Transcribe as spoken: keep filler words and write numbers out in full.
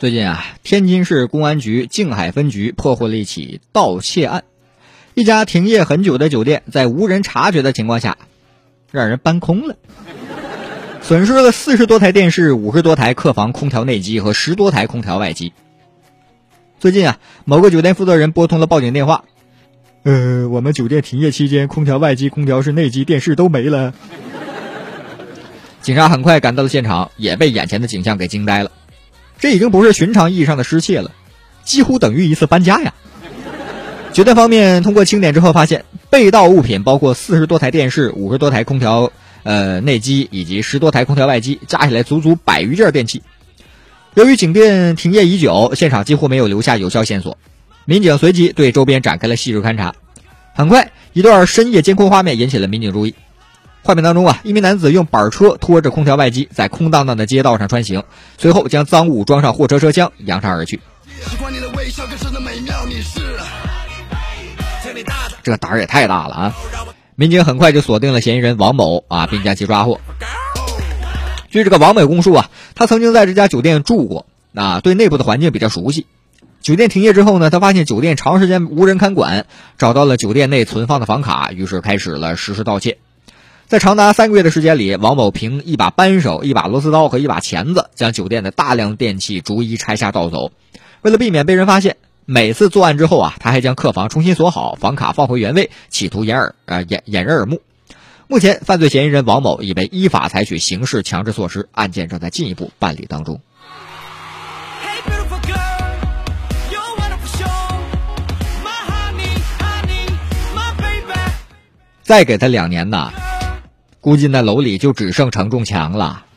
最近啊，天津市公安局静海分局破获了一起盗窃案。一家停业很久的酒店在无人察觉的情况下让人搬空了，损失了四十多台电视、五十多台客房空调内机和十多台空调外机。最近啊，某个酒店负责人拨通了报警电话，呃，我们酒店停业期间空调外机、空调室内机、电视都没了。警察很快赶到了现场，也被眼前的景象给惊呆了。这已经不是寻常意义上的失窃了，几乎等于一次搬家呀。酒店方面通过清点之后发现，被盗物品包括四十多台电视、五十多台空调呃内机以及十多台空调外机，加起来足足百余件电器。由于景店停业已久，现场几乎没有留下有效线索，民警随即对周边展开了细致勘查。很快，一段深夜监控画面引起了民警注意。画面当中啊，一名男子用板车拖着空调外机在空荡荡的街道上穿行，随后将赃物装上货车车厢扬长而去。这胆儿也太大了啊！民警很快就锁定了嫌疑人王某啊，并将其抓获。据这个王某供述啊，他曾经在这家酒店住过，啊，对内部的环境比较熟悉。酒店停业之后呢，他发现酒店长时间无人看管，找到了酒店内存放的房卡，于是开始了实施盗窃。在长达三个月的时间里，王某凭一把扳手、一把螺丝刀和一把钳子，将酒店的大量电器逐一拆下盗走。为了避免被人发现，每次作案之后啊，他还将客房重新锁好，房卡放回原位，企图掩耳呃掩掩人耳目。目前，犯罪嫌疑人王某已被依法采取刑事强制措施，案件正在进一步办理当中。再给他两年呐，估计那楼里就只剩承重墙了。